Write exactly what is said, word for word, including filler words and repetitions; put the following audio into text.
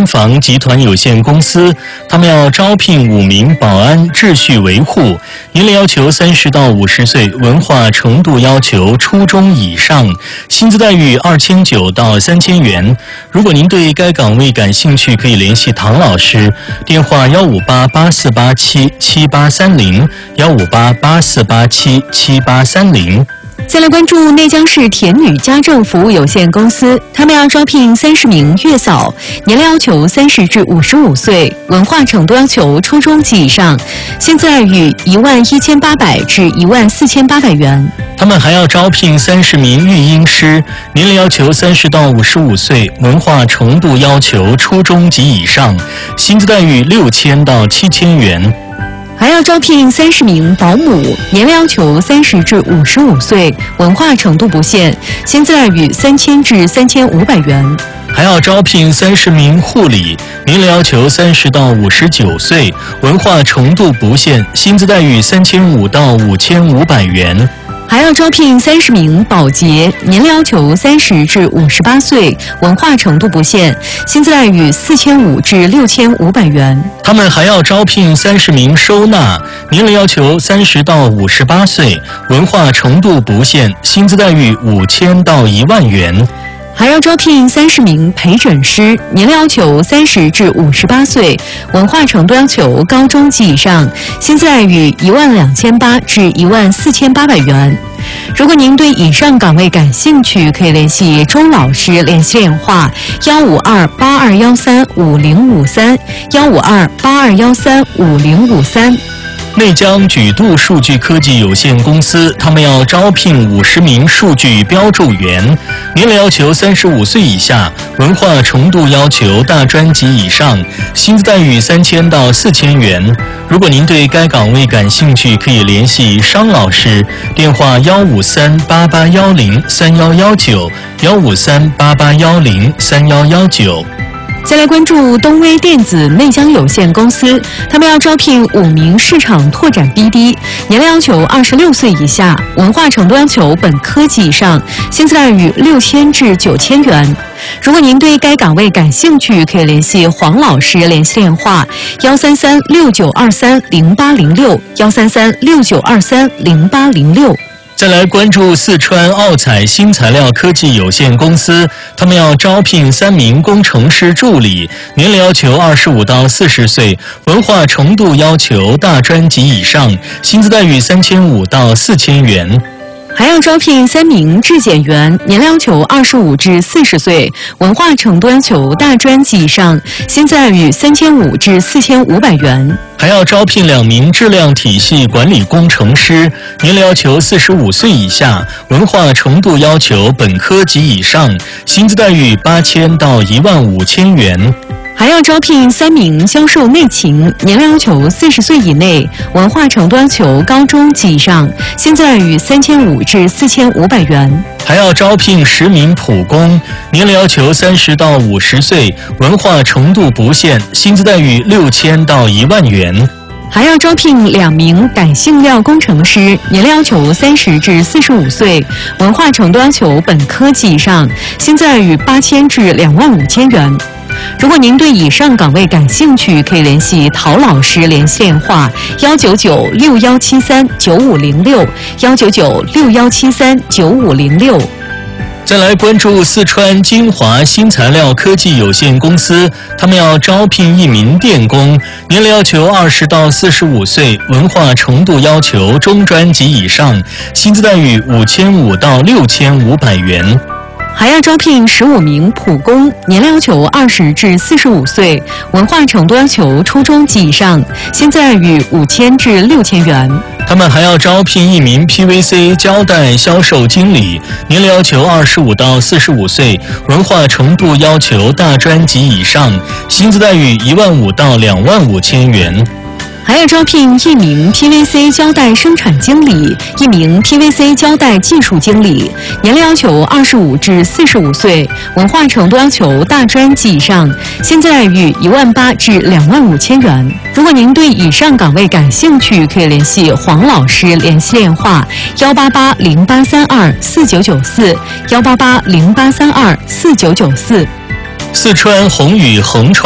防集团有限公司，他们要招聘五名保安秩序维护，年龄要求三十到五十岁，文化程度要求初中以上，薪资待遇二千九到三千元。如果您对该岗位感兴趣，可以联系唐老师，电话幺五八八四八七七八三零幺五八八四八七七八三零。 再来关注内江市田女家政服务有限公司，他们要招聘三十名月嫂，年龄要求三十至五十五岁，文化程度要求初中及以上，薪资待遇一万一千八百至一万四千八百元。 他们还要招聘三十名育婴师，年龄要求三十到五十五岁，文化程度要求初中及以上，薪资待遇六千到七千元。 还要招聘三十名保姆，年龄要求三十至五十五岁，文化程度不限，薪资待遇三千至三千五百元。 还要招聘三十名护理，年龄要求三十到五十九岁，文化程度不限，薪资待遇三千五到五千五百元。 还要招聘三十名保洁，年龄要求三十至五十八岁，文化程度不限，薪资待遇四千五至六千五百元。 他们还要招聘三十名收纳，年龄要求三十到五十八岁，文化程度不限，薪资待遇五千到一万元。 还要招聘三十名陪诊师，年龄要求三十至五十八岁，文化程度要求高中及以上，薪资待遇一万两千八至一万四千八百元。如果您对以上岗位感兴趣，可以联系周老师联系电话幺五二八二幺三五零五三幺五二八二幺三五零五三。 内江举度数据科技有限公司，他们要招聘五十名数据标注员，年龄要求三十五岁以下，文化程度要求大专及以上，薪资待遇三千到四千元。如果您对该岗位感兴趣，可以联系商老师，电话幺五三八八幺零三幺幺九幺五三八八幺零三幺幺九。 再来关注东威电子内江有限公司，他们要招聘五名市场拓展 B D， 年龄要求二十六岁以下，文化程度要求本科及以上，薪资待遇六千至九千元。如果您对该岗位感兴趣，可以联系黄老师联系电话幺三三六九二三零八零六幺三三六九二三零八零六。 再来关注四川奥彩新材料科技有限公司，他们要招聘三名工程师助理，年龄要求二十五到四十岁，文化程度要求大专及以上，薪资待遇三千五到四千元。 还要招聘三名质检员，年龄要求二十五至四十岁，文化程度要求大专及以上，薪资待遇三千五至四千五百元。 还要招聘两名质量体系管理工程师，年龄要求四十五岁以下，文化程度要求本科及以上，薪资待遇八千到一万五千元。 还要招聘三名销售内勤，年龄要求四十岁以内，文化程度要求高中及以上，薪资待遇三千五至四千五百元。 还要招聘十名普工，年龄要求三十到五十岁，文化程度不限，薪资待遇六千到一万元。 还要招聘两名改性料工程师，年龄要求三十至四十五岁，文化程度要求本科及以上，薪资待遇八千至两万五千元。如果您对以上岗位感兴趣，可以联系陶老师联系电话幺九九六幺七三九五零六幺九九六幺七三九五零六。 再来关注四川金华新材料科技有限公司，他们要招聘一名电工，年龄要求二十到四十五岁，文化程度要求中专及以上，薪资待遇五千五到六千五百元。 还要招聘十五名普工，年龄要求二十至四十五岁，文化程度要求初中及以上，薪资待遇五千至六千元。 他们还要招聘一名 P V C 胶带销售经理，年龄要求二十五到四十五岁，文化程度要求大专及以上，薪资待遇一万五到两万五千元。 还要招聘一名 P V C 胶带生产经理，一名 P V C 胶带技术经理，年龄要求二十五至四十五岁，文化程度要求大专及以上，薪资待遇一万八至两万五千元。如果您对以上岗位感兴趣，可以联系黄老师联系电话幺八八零八三二四九九四幺八八零八三二四九九四。 四川宏宇恒创